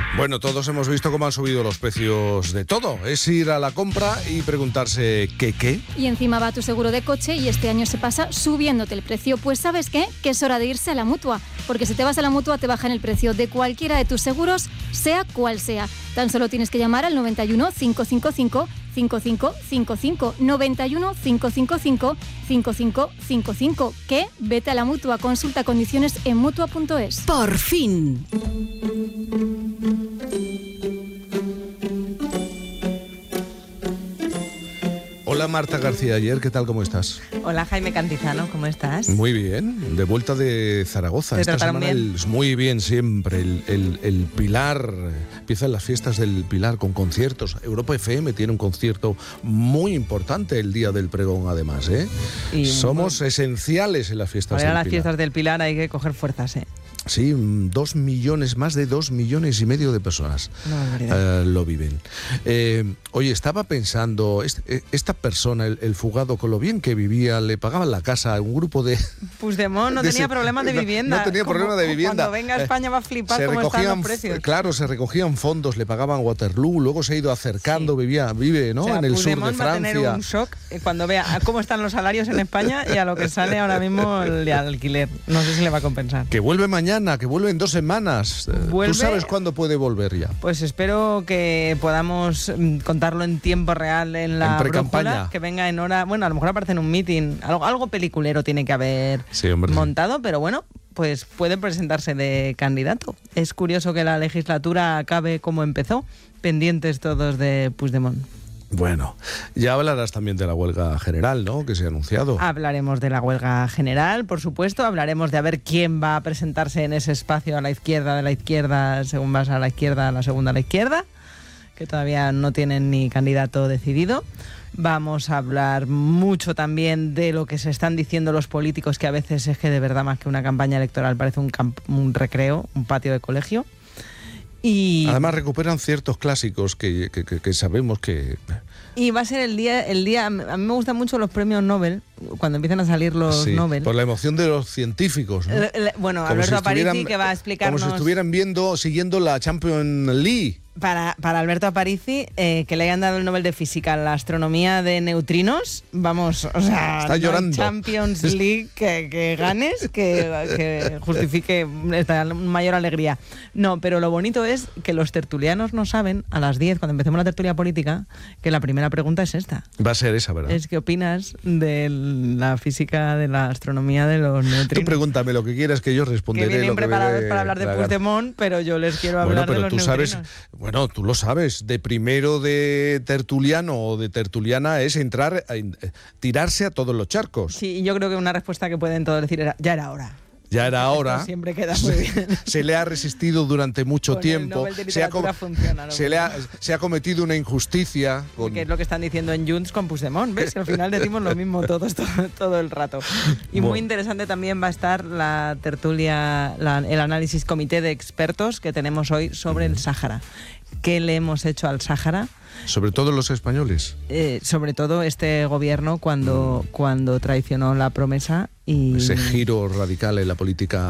Bueno, todos hemos visto cómo han subido los precios de todo. Es ir a la compra y preguntarse ¿qué? Y encima va tu seguro de coche y este año se pasa subiéndote el precio. Pues ¿sabes qué? Que es hora de irse a la Mutua. Porque si te vas a la Mutua te bajan el precio de cualquiera de tus seguros, sea cual sea. Tan solo tienes que llamar al 91 555 5555. 91 555 5555. ¿Qué? Vete a la Mutua. Consulta condiciones en Mutua.es. Por fin. Hola Marta García Ayer, ¿qué tal? ¿Cómo estás? Hola Jaime Cantizano, ¿cómo estás? Muy bien, de vuelta de Zaragoza. ¿Te Esta trataron semana bien? muy bien siempre. El Pilar, empiezan las fiestas del Pilar con conciertos. Europa FM tiene un concierto muy importante el día del pregón además, ¿eh? Y Somos esenciales en las fiestas Para ir del a las Pilar. fiestas del Pilar hay que coger fuerzas, ¿eh? Sí, 2 millones, más de 2,5 millones de personas Una barbaridad. lo viven. Oye, estaba pensando, esta persona, el fugado, con lo bien que vivía, le pagaban la casa a un grupo de... Puigdemont no tenía problemas de vivienda. No tenía problema de vivienda. Cuando venga a España va a flipar Se cómo están recogían, los precios. claro, se recogían fondos, le pagaban Waterloo, luego se ha ido acercando, vive, ¿no? O sea, En el sur de Puigdemont va a tener Francia. un shock cuando vea a cómo están los salarios en España y a lo que sale ahora mismo el de alquiler. No sé si le va a compensar. Que vuelve mañana, que vuelve en 2 semanas. ¿Vuelve? ¿Tú sabes cuándo puede volver ya? Pues espero que podamos contarlo en tiempo real en la En precampaña. brújula, que venga en hora, bueno, a lo mejor aparece en un meeting, algo peliculero tiene que haber Sí, hombre. montado, pero bueno, pues puede presentarse de candidato. Es curioso que la legislatura acabe como empezó, pendientes todos de Puigdemont. Bueno, ya hablarás también de la huelga general, ¿no? Que se ha anunciado. Hablaremos de la huelga general, por supuesto, hablaremos de a ver quién va a presentarse en ese espacio a la izquierda de la izquierda, según vas a la izquierda, a la segunda a la izquierda, que todavía no tienen ni candidato decidido. Vamos a hablar mucho también de lo que se están diciendo los políticos, que a veces es que de verdad más que una campaña electoral parece un recreo, un patio de colegio. Y Además recuperan ciertos clásicos que sabemos que... Y va a ser el día, a mí me gustan mucho los premios Nobel, cuando empiezan a salir los sí, Nobel. por la emoción de los científicos, ¿no? Bueno, Como Alberto si estuvieran- Aparici, que va a explicarnos... Como si estuvieran siguiendo la Champions League. Para Alberto Aparici, que le hayan dado el Nobel de Física en la astronomía de neutrinos, vamos, o sea, Está no hay llorando. Champions League que ganes, que justifique esta mayor alegría. No, pero lo bonito es que los tertulianos no saben, a las 10, cuando empecemos la tertulia política, que la primera pregunta es esta. Va a ser esa, ¿verdad? Es ¿qué opinas de la física, de la astronomía de los Tú neutrinos? pregúntame lo que quieras, que yo Que responderé vienen lo que me preparados dé para hablar de la gana. Puigdemont, pero yo les quiero Bueno, hablar pero de los tú neutrinos. sabes, bueno, tú lo sabes, de primero de tertuliano o de tertuliana es tirarse a todos los charcos. Sí, yo creo que una respuesta que pueden todos decir era, ya era hora. Ya era hora. Esto siempre queda muy bien. Se le ha resistido durante mucho Con el tiempo. Nobel de Literatura funciona, lo Se ha cometido una injusticia. Que es lo que están diciendo en Junts con Puigdemont, ¿ves? Que al final decimos lo mismo todos todo el rato. Y Bueno. muy interesante también va a estar la tertulia, el análisis comité de expertos que tenemos hoy sobre el Sáhara. ¿Qué le hemos hecho al Sáhara? Sobre todo los españoles. Sobre todo este gobierno cuando traicionó la promesa y... Ese giro radical en la política